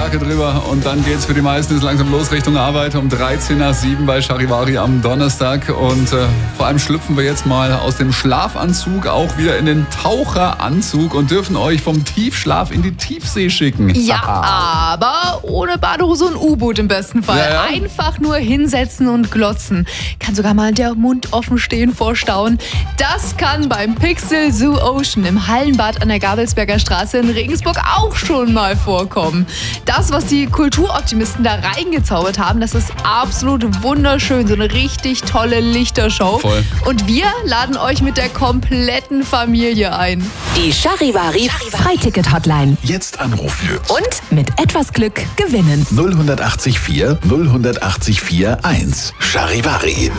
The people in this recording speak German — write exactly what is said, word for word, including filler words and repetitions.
Jacke drüber und dann geht's für die meisten jetzt langsam los Richtung Arbeit um dreizehn nach sieben bei Charivari am Donnerstag. Und äh, vor allem schlüpfen wir jetzt mal aus dem Schlafanzug auch wieder in den Taucheranzug und dürfen euch vom Tiefschlaf in die Tiefsee schicken. Ja, aber ohne Badehose und U-Boot im besten Fall. Ja, ja. Einfach nur hinsetzen und glotzen. Kann sogar mal der Mund offen stehen vor Staunen. Das kann beim Pixel Zoo Ocean im Hallenbad an der Gabelsberger Straße in Regensburg auch schon mal vorkommen. Das, was die Kulturoptimisten da reingezaubert haben, das ist absolut wunderschön. So eine richtig tolle Lichtershow. Voll. Und wir laden euch mit der kompletten Familie ein. Die Charivari Freiticket-Hotline. Jetzt anrufen. Und mit etwas Glück gewinnen. null acht vier null acht vier eins. Charivari.